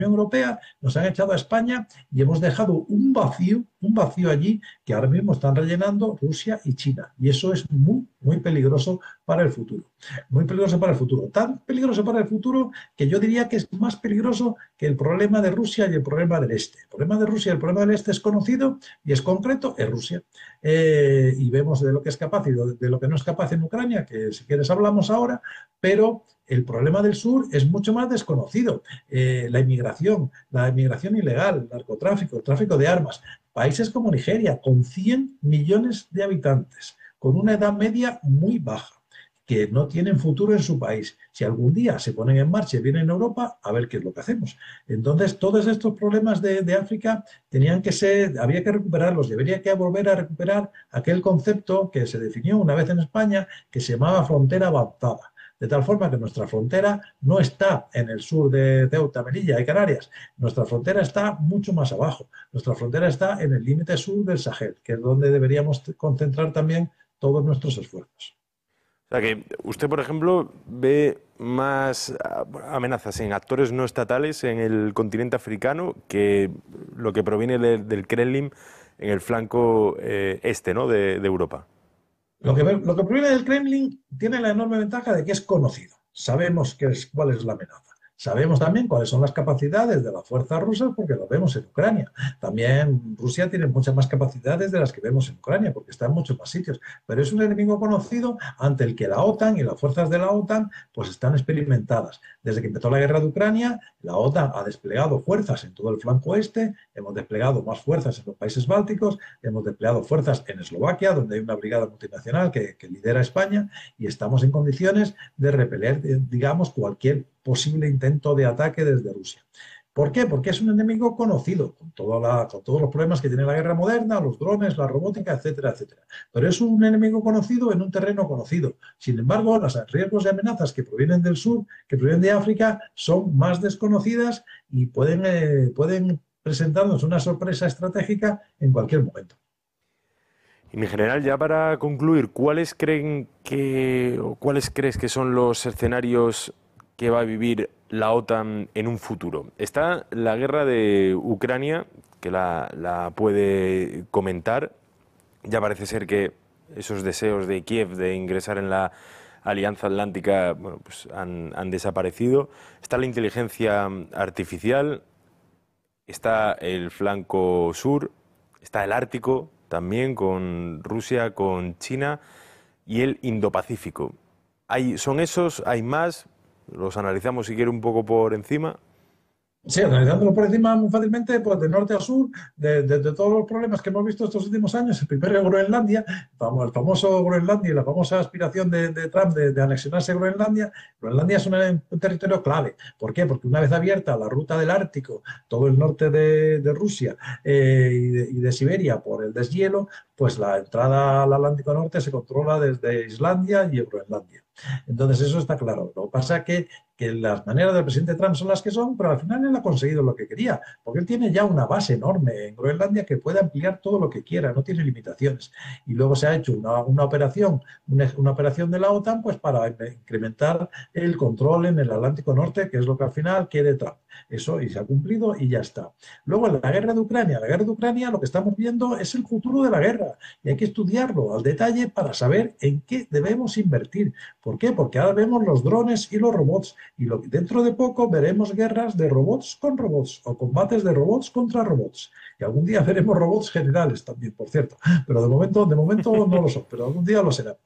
Unión Europea, nos han echado a España y hemos dejado un vacío allí que ahora mismo están rellenando Rusia y China. Y eso es muy, muy peligroso para el futuro. Muy peligroso para el futuro. Tan peligroso para el futuro que yo diría que es más peligroso que el problema de Rusia y el problema del Este. El problema de Rusia y el problema del Este es conocido y es concreto, es Rusia. Y vemos de lo que es capaz y de lo que no es capaz en Ucrania, que si quieres hablamos ahora, pero el problema del sur es mucho más desconocido. La inmigración ilegal, el narcotráfico, el tráfico de armas. Países como Nigeria, con 100 millones de habitantes, con una edad media muy baja, que no tienen futuro en su país. Si algún día se ponen en marcha y vienen a Europa, a ver qué es lo que hacemos. Entonces, todos estos problemas de África había que recuperarlos, debería que volver a recuperar aquel concepto que se definió una vez en España, que se llamaba frontera avanzada. De tal forma que nuestra frontera no está en el sur de Ceuta, Melilla y Canarias. Nuestra frontera está mucho más abajo. Nuestra frontera está en el límite sur del Sahel, que es donde deberíamos concentrar también todos nuestros esfuerzos. O sea que usted, por ejemplo, ve más amenazas en actores no estatales en el continente africano que lo que proviene del Kremlin en el flanco este, ¿no?, de Europa. Lo que proviene del Kremlin tiene la enorme ventaja de que es conocido. Sabemos cuál es la amenaza. Sabemos también cuáles son las capacidades de las fuerzas rusas porque lo vemos en Ucrania. También Rusia tiene muchas más capacidades de las que vemos en Ucrania porque está en muchos más sitios. Pero es un enemigo conocido ante el que la OTAN y las fuerzas de la OTAN pues están experimentadas. Desde que empezó la guerra de Ucrania, la OTAN ha desplegado fuerzas en todo el flanco este, hemos desplegado más fuerzas en los países bálticos, hemos desplegado fuerzas en Eslovaquia, donde hay una brigada multinacional que lidera España, y estamos en condiciones de repeler, digamos, cualquier posible intento de ataque desde Rusia. ¿Por qué? Porque es un enemigo conocido, con todos los problemas que tiene la guerra moderna, los drones, la robótica, etcétera, etcétera. Pero es un enemigo conocido en un terreno conocido. Sin embargo, los riesgos y amenazas que provienen del sur, que provienen de África, son más desconocidas y pueden presentarnos una sorpresa estratégica en cualquier momento. Y mi general, ya para concluir, ¿cuáles crees que son los escenarios que va a vivir la OTAN en un futuro? Está la guerra de Ucrania, que la puede comentar. Ya parece ser que esos deseos de Kiev de ingresar en la Alianza Atlántica, bueno, pues han desaparecido. Está la inteligencia artificial, está el flanco sur, está el Ártico también con Rusia, con China, y el Indo-Pacífico. ¿Son esos? ¿Hay más? Los analizamos si quiere un poco por encima. Sí, analizándolo por encima muy fácilmente, pues de norte a sur, de todos los problemas que hemos visto estos últimos años, el primero es Groenlandia, el famoso Groenlandia y la famosa aspiración de Trump de anexionarse Groenlandia. Groenlandia es un territorio clave. ¿Por qué? Porque una vez abierta la ruta del Ártico, todo el norte de Rusia y de Siberia por el deshielo, pues la entrada al Atlántico Norte se controla desde Islandia y Groenlandia. Entonces eso está claro. Lo que pasa es que las maneras del presidente Trump son las que son, pero al final él ha conseguido lo que quería, porque él tiene ya una base enorme en Groenlandia que puede ampliar todo lo que quiera, no tiene limitaciones. Y luego se ha hecho una operación de la OTAN pues para incrementar el control en el Atlántico Norte, que es lo que al final quiere Trump. Eso y se ha cumplido y ya está. Luego en la guerra de Ucrania lo que estamos viendo es el futuro de la guerra y hay que estudiarlo al detalle para saber en qué debemos invertir. ¿Por qué? Porque ahora vemos los drones y los robots y dentro de poco veremos guerras de robots con robots o combates de robots contra robots. Y algún día veremos robots generales también, por cierto. Pero de momento no lo son, pero algún día lo será.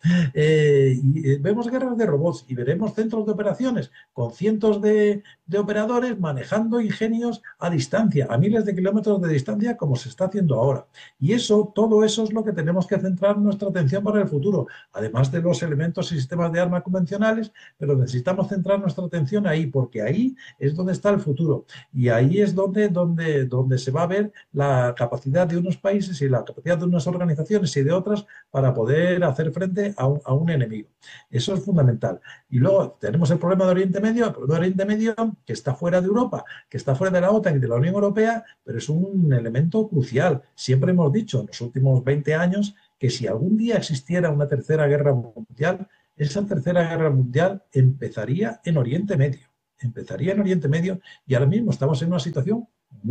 Vemos guerras de robots y veremos centros de operaciones con cientos de operadores manejando ingenios a distancia, a miles de kilómetros de distancia, como se está haciendo ahora. Y todo eso es lo que tenemos que centrar nuestra atención para el futuro, además de los elementos y sistemas de armas convencionales, pero necesitamos centrar nuestra atención ahí, porque ahí es donde está el futuro. Y ahí es donde se va a ver la capacidad de unos países y la capacidad de unas organizaciones y de otras para poder hacer frente a un enemigo. Eso es fundamental. Y luego tenemos el problema de Oriente Medio, que está fuera de Europa, que está fuera de la OTAN y de la Unión Europea, pero es un elemento crucial. Siempre hemos dicho en los últimos 20 años que si algún día existiera una tercera guerra mundial, esa tercera guerra mundial empezaría en Oriente Medio. empezaría en Oriente Medio, y ahora mismo estamos en una situación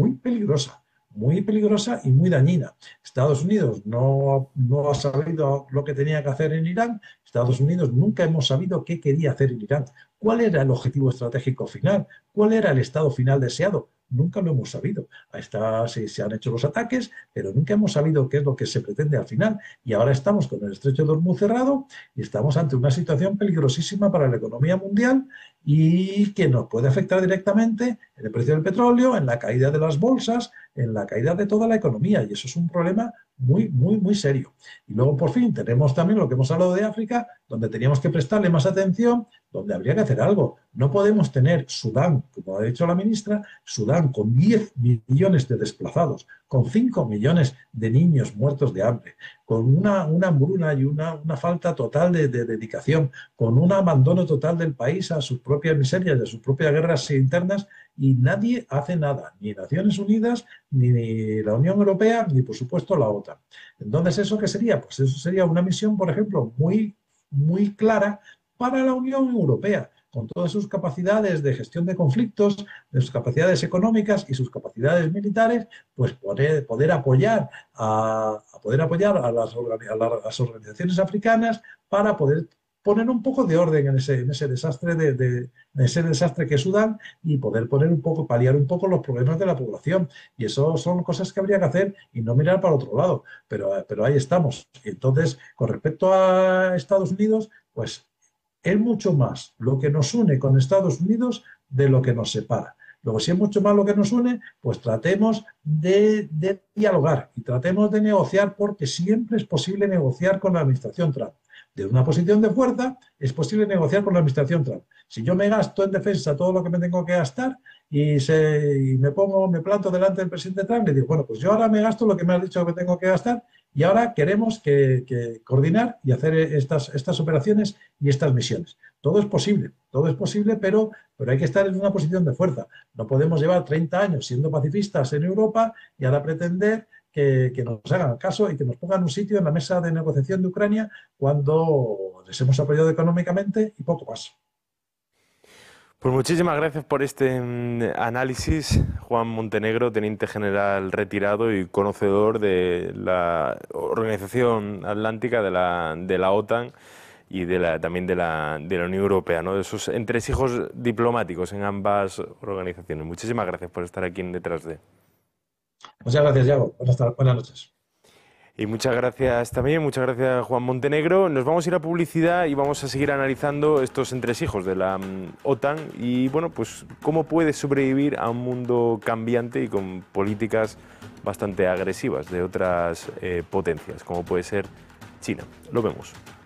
muy peligrosa y muy dañina. Estados Unidos no ha sabido lo que tenía que hacer en Irán. Estados Unidos nunca hemos sabido qué quería hacer en Irán. ¿Cuál era el objetivo estratégico final? ¿Cuál era el estado final deseado? Nunca lo hemos sabido. Se han hecho los ataques, pero nunca hemos sabido qué es lo que se pretende al final. Y ahora estamos con el estrecho de Hormuz cerrado y estamos ante una situación peligrosísima para la economía mundial y que nos puede afectar directamente en el precio del petróleo, en la caída de las bolsas, en la caída de toda la economía. Y eso es un problema muy serio. Y luego, por fin, tenemos también lo que hemos hablado de África, donde teníamos que prestarle más atención, donde habría que hacer algo. No podemos tener Sudán, como ha dicho la ministra, Sudán con 10 millones de desplazados, con 5 millones de niños muertos de hambre, con una hambruna y una falta total de dedicación, con un abandono total del país a sus propias miserias y a sus propias guerras internas, y nadie hace nada, ni Naciones Unidas, ni la Unión Europea, ni por supuesto la OTAN. Entonces, ¿eso qué sería? Pues eso sería una misión, por ejemplo, muy clara para la Unión Europea, con todas sus capacidades de gestión de conflictos, de sus capacidades económicas y sus capacidades militares, pues poder apoyar a las organizaciones africanas para poder poner un poco de orden en ese desastre que es Sudán, y poder paliar un poco los problemas de la población. Y eso son cosas que habría que hacer y no mirar para otro lado. Pero ahí estamos. Y entonces, con respecto a Estados Unidos, pues es mucho más lo que nos une con Estados Unidos de lo que nos separa. Luego, si es mucho más lo que nos une, pues tratemos de dialogar y tratemos de negociar, porque siempre es posible negociar con la administración Trump. De una posición de fuerza es posible negociar con la administración Trump. Si yo me gasto en defensa todo lo que me tengo que gastar y me planto delante del presidente Trump y le digo, bueno, pues yo ahora me gasto lo que me has dicho que tengo que gastar, y ahora queremos que coordinar y hacer estas operaciones y estas misiones. Todo es posible, pero hay que estar en una posición de fuerza. No podemos llevar 30 años siendo pacifistas en Europa y ahora pretender que nos hagan caso y que nos pongan un sitio en la mesa de negociación de Ucrania cuando les hemos apoyado económicamente y poco más. Pues muchísimas gracias por este análisis, Juan Montenegro, teniente general retirado y conocedor de la Organización Atlántica, de la OTAN y también de la Unión Europea, ¿no? De esos entresijos diplomáticos en ambas organizaciones. Muchísimas gracias por estar aquí en Detrás de. Muchas gracias, Yago. Buenas noches. Y muchas gracias Juan Montenegro. Nos vamos a ir a publicidad y vamos a seguir analizando estos entresijos de la OTAN y, bueno, pues cómo puede sobrevivir a un mundo cambiante y con políticas bastante agresivas de otras potencias, como puede ser China. Lo vemos.